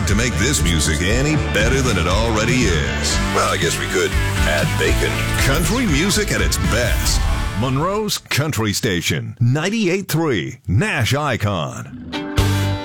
to make this music any better than it already is. Well, I guess we could add bacon. Country music at its best. Monroe's Country Station, 98.3 Nash Icon.